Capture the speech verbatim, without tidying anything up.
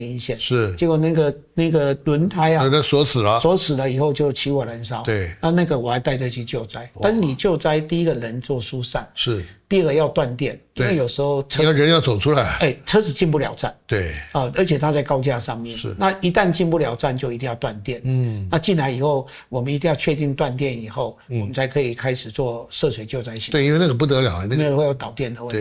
连线， 是， 结果那个那个轮胎啊， 那锁死了， 锁死了以后就起火燃烧。 对， 那那个我还带着去救灾，但是你救灾，第一个人做疏散， 是， 第二个要断电，因为有时候车子人要走出来， 哎，车子进不了站， 对， 啊，而且它在高架上面， 是， 那一旦进不了站，就一定要断电。嗯，那进来以后，我们一定要确定断电以后，嗯、我们才可以开始做涉水救灾行动。 对，因为那个不得了，那个会有导电的问题。